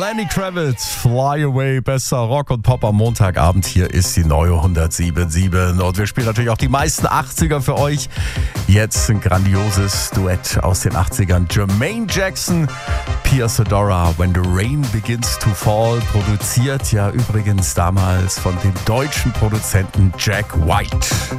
Lenny Kravitz, Fly Away, bester Rock und Pop am Montagabend. Hier ist die neue 107.7 und wir spielen natürlich auch die meisten 80er für euch. Jetzt ein grandioses Duett aus den 80ern. Jermaine Jackson, Pia Sedora, When the Rain Begins to Fall, produziert ja übrigens damals von dem deutschen Produzenten Jack White.